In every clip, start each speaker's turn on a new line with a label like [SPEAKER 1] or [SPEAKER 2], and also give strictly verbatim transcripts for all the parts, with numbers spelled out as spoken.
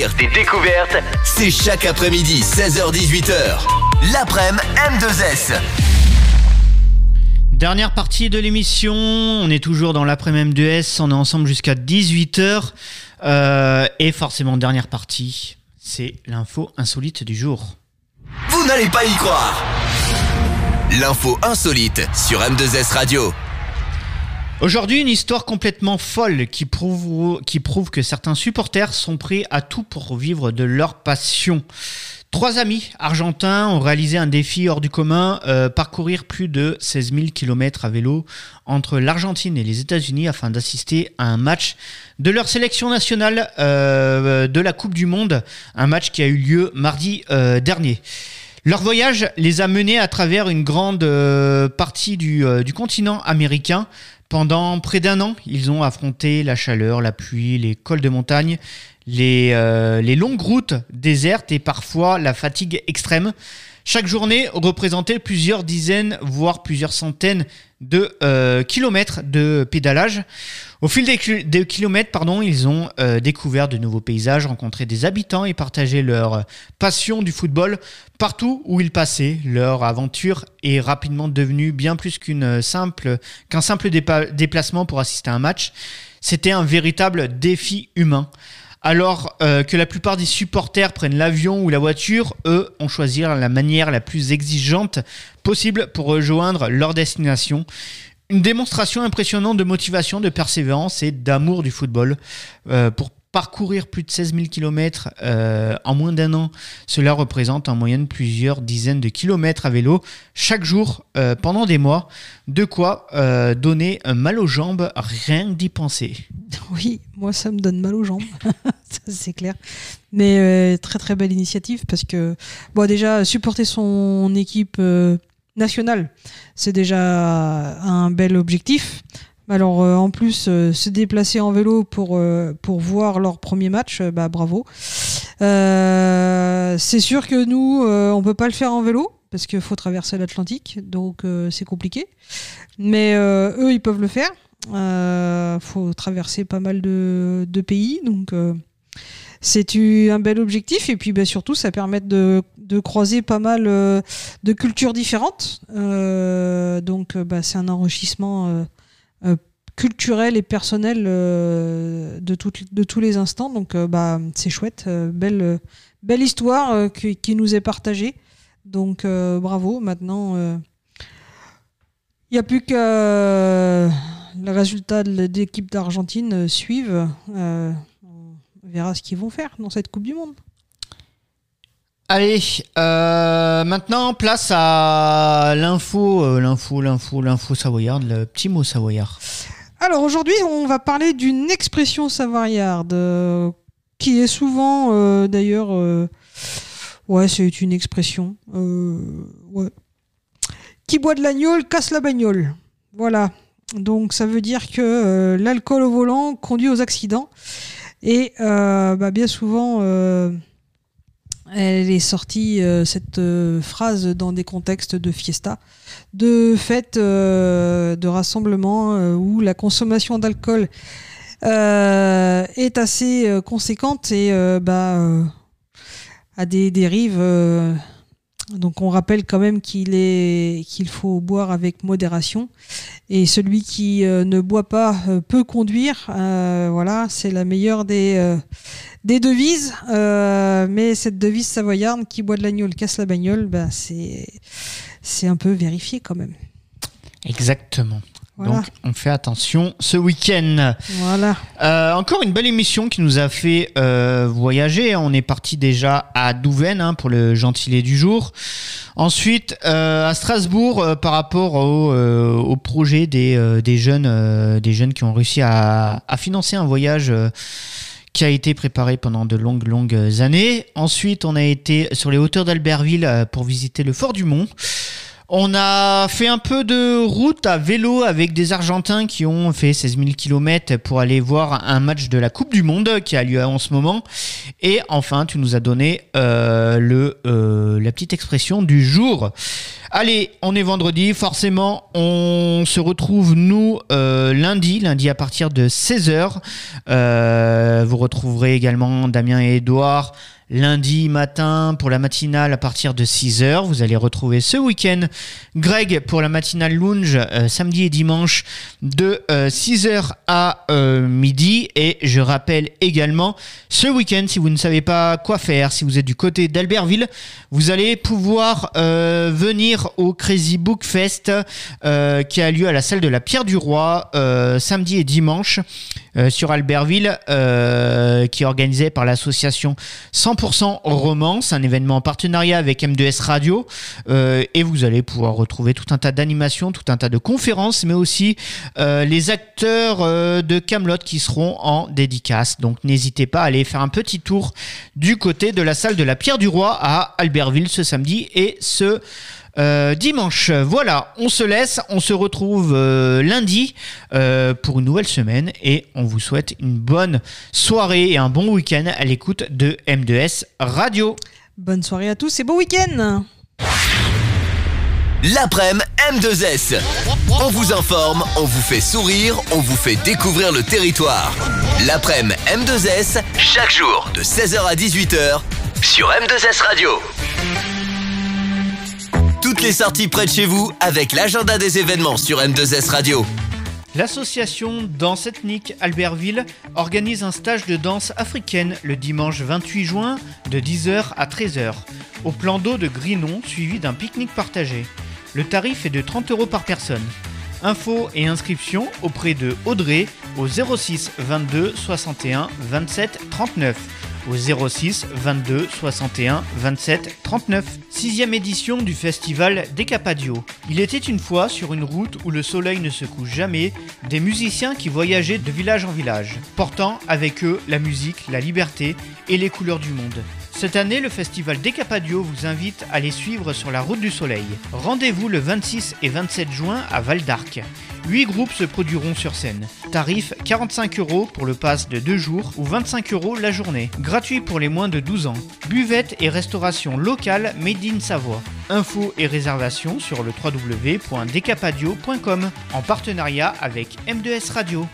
[SPEAKER 1] plaisir des découvertes, c'est chaque après-midi seize heures dix-huit heures. L'après-midi M deux S.
[SPEAKER 2] Dernière partie de l'émission, on est toujours dans l'après-midi M deux S, on est ensemble jusqu'à dix-huit heures. Euh, et forcément, dernière partie, c'est l'info insolite du jour.
[SPEAKER 1] Vous n'allez pas y croire. L'info insolite sur M deux S Radio.
[SPEAKER 2] Aujourd'hui, une histoire complètement folle qui prouve, qui prouve que certains supporters sont prêts à tout pour vivre de leur passion. Trois amis argentins ont réalisé un défi hors du commun, euh, parcourir plus de seize mille kilomètres à vélo entre l'Argentine et les États-Unis afin d'assister à un match de leur sélection nationale euh, de la Coupe du Monde, un match qui a eu lieu mardi euh, dernier. Leur voyage les a menés à travers une grande euh, partie du, euh, du continent américain. Pendant près d'un an, ils ont affronté la chaleur, la pluie, les cols de montagne, les, euh, les longues routes désertes et parfois la fatigue extrême. Chaque journée représentait plusieurs dizaines, voire plusieurs centaines de euh, kilomètres de pédalage. Au fil des, des kilomètres, pardon, ils ont euh, découvert de nouveaux paysages, rencontré des habitants et partagé leur passion du football partout où ils passaient. Leur aventure est rapidement devenue bien plus qu'une simple, qu'un simple dépa- déplacement pour assister à un match. C'était un véritable défi humain. Alors euh, que la plupart des supporters prennent l'avion ou la voiture, eux ont choisi la manière la plus exigeante possible pour rejoindre leur destination. Une démonstration impressionnante de motivation, de persévérance et d'amour du football. Euh, pour parcourir plus de seize mille kilomètres euh, en moins d'un an, cela représente en moyenne plusieurs dizaines de kilomètres à vélo chaque jour euh, pendant des mois. De quoi euh, donner un mal aux jambes, rien d'y penser.
[SPEAKER 3] Oui, moi ça me donne mal aux jambes, ça c'est clair. Mais euh, très très belle initiative parce que bon, déjà supporter son équipe euh, nationale, c'est déjà un bel objectif. Alors euh, en plus euh, se déplacer en vélo pour euh, pour voir leur premier match, euh, bah bravo. Euh, c'est sûr que nous euh, on peut pas le faire en vélo parce qu'il faut traverser l'Atlantique, donc euh, c'est compliqué. Mais euh, eux ils peuvent le faire. Euh, faut traverser pas mal de, de pays, donc euh, c'est un bel objectif. Et puis bah, surtout ça permet de, de croiser pas mal euh, de cultures différentes. Euh, donc bah, c'est un enrichissement euh, euh, culturel et personnel euh, de, tout, de tous les instants. Donc euh, bah, c'est chouette, euh, belle, belle histoire euh, qui, qui nous est partagée. Donc euh, bravo. Maintenant, il euh, n'y a plus qu'à euh, les résultats de l'équipe d'Argentine suivent. Euh, on verra ce qu'ils vont faire dans cette Coupe du Monde.
[SPEAKER 2] Allez, euh, maintenant place à l'info, euh, l'info, l'info, l'info savoyarde, le petit mot savoyard.
[SPEAKER 3] Alors aujourd'hui, on va parler d'une expression savoyarde euh, qui est souvent, euh, d'ailleurs, euh, ouais, c'est une expression, euh, ouais. Qui boit de l'agnole casse la bagnole. Voilà. Donc ça veut dire que euh, l'alcool au volant conduit aux accidents. Et euh, bah, bien souvent, euh, elle est sortie, euh, cette euh, phrase, dans des contextes de fiesta, de fêtes, euh, de rassemblements euh, où la consommation d'alcool euh, est assez euh, conséquente et euh, bah, euh, a des dérives. Euh, Donc on rappelle quand même qu'il est qu'il faut boire avec modération et celui qui euh, ne boit pas euh, peut conduire. Euh, voilà, c'est la meilleure des euh, des devises. Euh, mais cette devise savoyarde, qui boit de l'agneau casse la bagnole, bah c'est c'est un peu vérifié quand même.
[SPEAKER 2] Exactement.
[SPEAKER 3] Voilà.
[SPEAKER 2] Donc on fait attention ce week-end.
[SPEAKER 3] Voilà.
[SPEAKER 2] Euh, encore une belle émission qui nous a fait euh, voyager. On est parti déjà à Douvaine hein, pour le gentilé du jour. Ensuite euh, à Strasbourg euh, par rapport au, euh, au projet des, euh, des, jeunes, euh, des jeunes qui ont réussi à, à financer un voyage euh, qui a été préparé pendant de longues, longues années. Ensuite on a été sur les hauteurs d'Albertville euh, pour visiter le Fort du Mont. On a fait un peu de route à vélo avec des Argentins qui ont fait seize mille kilomètres pour aller voir un match de la Coupe du Monde qui a lieu en ce moment. Et enfin, tu nous as donné euh, le, euh, la petite expression du jour. Allez, on est vendredi, forcément, on se retrouve, nous, euh, lundi, lundi à partir de seize heures. Euh, vous retrouverez également Damien et Edouard lundi matin pour la matinale à partir de six heures. Vous allez retrouver ce week-end Greg pour la matinale lounge euh, samedi et dimanche de euh, six heures à euh, midi. Et je rappelle également, ce week-end, si vous ne savez pas quoi faire, si vous êtes du côté d'Albertville, vous allez pouvoir euh, venir au Crazy Book Fest euh, qui a lieu à la salle de la Pierre du Roi euh, samedi et dimanche euh, sur Albertville, euh, qui est organisé par l'association cent pour cent Romance, un événement en partenariat avec M deux S Radio, euh, et vous allez pouvoir retrouver tout un tas d'animations, tout un tas de conférences, mais aussi euh, les acteurs euh, de Kaamelott qui seront en dédicace. Donc n'hésitez pas à aller faire un petit tour du côté de la salle de la Pierre du Roi à Albertville ce samedi et ce Euh, dimanche. Voilà, on se laisse, on se retrouve euh, lundi euh, pour une nouvelle semaine et on vous souhaite une bonne soirée et un bon week-end à l'écoute de M deux S Radio.
[SPEAKER 3] Bonne soirée à tous et bon week-end.
[SPEAKER 1] L'après-midi M deux S. On vous informe, on vous fait sourire, on vous fait découvrir le territoire. L'après-midi M deux S, chaque jour de seize heures à dix-huit heures sur M deux S Radio. Toutes les sorties près de chez vous avec l'agenda des événements sur M deux S Radio.
[SPEAKER 2] L'association Danse Ethnique Albertville organise un stage de danse africaine le dimanche vingt-huit juin de dix heures à treize heures au plan d'eau de Grinon, suivi d'un pique-nique partagé. Le tarif est de trente euros par personne. Infos et inscriptions auprès de Audrey au zéro six vingt-deux soixante et un vingt-sept trente-neuf. Au zéro six vingt-deux soixante et un vingt-sept trente-neuf. Sixième édition du festival Decapadio. Il était une fois sur une route où le soleil ne se couche jamais, des musiciens qui voyageaient de village en village, portant avec eux la musique, la liberté et les couleurs du monde. Cette année, le festival Decapadio vous invite à les suivre sur la route du soleil. Rendez-vous le vingt-six et vingt-sept juin à Val d'Arc. Huit groupes se produiront sur scène. Tarif quarante-cinq euros pour le pass de deux jours ou vingt-cinq euros la journée. Gratuit pour les moins de douze ans. Buvette et restauration locale made in Savoie. Infos et réservations sur le w w w point decapadio point com en partenariat avec M deux S Radio.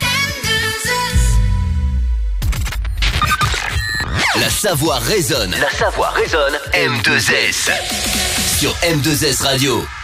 [SPEAKER 1] La Savoie résonne. La Savoie résonne. M deux S. Sur M deux S Radio.